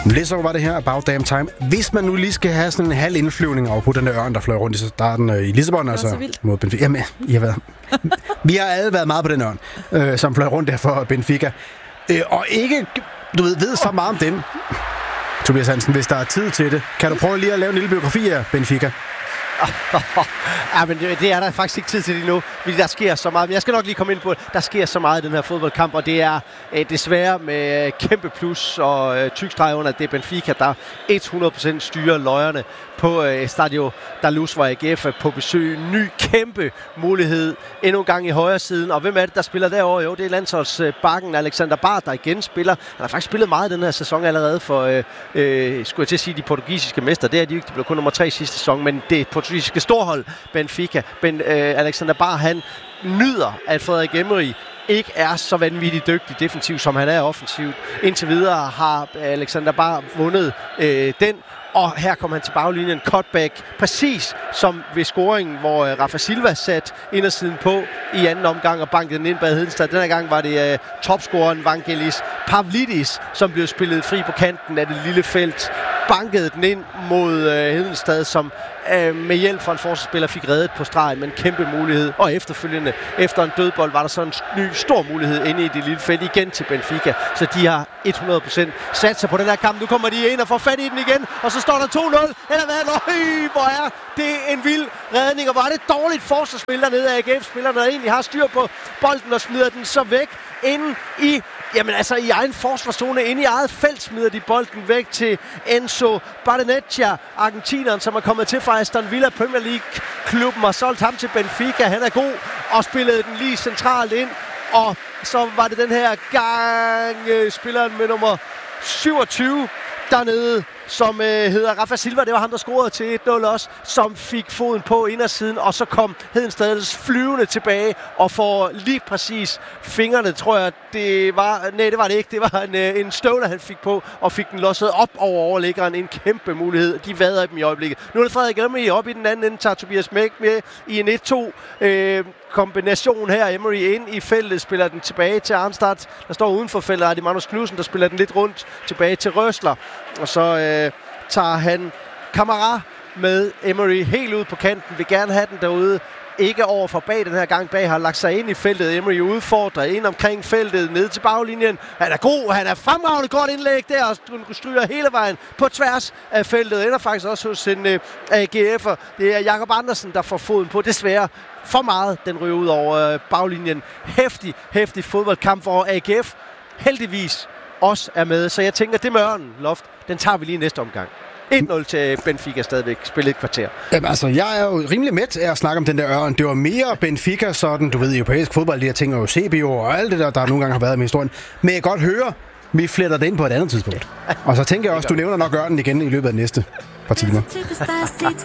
Lidt så var det her About Damn Time. Hvis man nu lige skal have sådan en halv indflyvning over på den der ørn, der fløj rundt i starten i Lissabon, altså mod Benfica. Jamen, vi har alle været meget på den ørn, som fløj rundt der for Benfica. Og ikke, du ved så meget om den. Tobias Hansen, hvis der er tid til det, kan du prøve lige at lave en lille biografi af Benfica? Ja, men det er der faktisk ikke tid til lige nu, fordi der sker så meget. Men jeg skal nok lige komme ind på det. Der sker så meget i den her fodboldkamp, og det er desværre med kæmpe plus og tykstreg under, at det er Benfica, der 100% styrer løjerne på Stadio da Luz, hvor AGF er på besøg. Ny kæmpe mulighed endnu en gang i højre siden. Og hvem er det, der spiller derovre? Jo, det er landsholdsbakken Alexander Bard, der igen spiller. Han har faktisk spillet meget i den her sæson allerede for, skulle jeg til at sige, de portugisiske mester. Det er de ikke. Det blev kun nummer 3 sidste sæson, men det portugisiske storhold Benfica. Alexander Bard, han nyder, at Frederik Emery ikke er så vanvittigt dygtig defensivt, som han er offensivt. Indtil videre har Alexander Bard vundet den. Og her kom han til baglinjen, cutback, præcis som ved scoringen, hvor Rafa Silva satte indersiden på i anden omgang og bankede den ind bag Hedenstad. Denne gang var det topscoreren Vangelis Pavlidis, som blev spillet fri på kanten af det lille felt. Bankede den ind mod Hedenstad, som med hjælp fra en forsvarsspiller fik reddet på stregen, men kæmpe mulighed. Og efterfølgende, efter en dødbold, var der så en ny stor mulighed inde i det lille felt igen til Benfica. Så de har 100% sat sig på den her kamp. Nu kommer de ind og får fat i den igen, og så står der 2-0. Eller hvad? Hvor er det en vild redning, og hvor er det dårligt forsvarsspil dernede af AGF-spillerne, der egentlig har styr på bolden og smider den så væk inde i i egen forsvarszone, inde i eget felt smider de bolden væk til Enzo Barrenechea, argentineren, som er kommet til fra Aston Villa Premier League-klubben og solgt ham til Benfica. Han er god og spillede den lige centralt ind, og så var det den her gang spilleren med nummer 27 dernede, som hedder Rafa Silva. Det var ham, der scorede til 1-0 også, som fik foden på indersiden, og så kom Hedenstadens flyvende tilbage og får lige præcis fingrene, tror jeg, det var. Nej, det var det ikke. Det var en støvler, han fik på, og fik den losset op over overliggeren. En kæmpe mulighed. De vader dem i øjeblikket. Nu er det Frederik Emery op i den anden ende, tager Tobias Mæk med i en 1-2 kombination her. Emery ind i feltet, spiller den tilbage til Arnstad, der står uden for feltet. Er det Magnus Knudsen, der spiller den lidt rundt tilbage til Røsler. Og så tager han Kamara med Emery helt ud på kanten. Vil gerne have den derude. Ikke over for bag den her gang. Bag har lagt sig ind i feltet. Emery udfordrer ind omkring feltet, ned til baglinjen. Han er god, han er fremragende godt indlæg der, og stryger hele vejen på tværs af feltet. Ender faktisk også hos en AGF'er. Det er Jakob Andersen, der får foden på. Desværre for meget, den ryger ud over baglinjen. Hæftig fodboldkamp, hvor AGF heldigvis også er med. Så jeg tænker, det med Ørnen, Loft, den tager vi lige næste omgang. 1-0 til Benfica stadigvæk. Spillet et kvarter. Jamen altså, jeg er jo rimelig med til at snakke om den der Ørn. Det var mere Benfica, sådan, du ved, europæisk fodbold, de her ting, og CBO og alt det der nogle gange har været med historien. Men jeg kan godt høre, vi fletter det ind på et andet tidspunkt. Og så tænker jeg også, du nævner nok Ørnen igen i løbet af de næste par timer.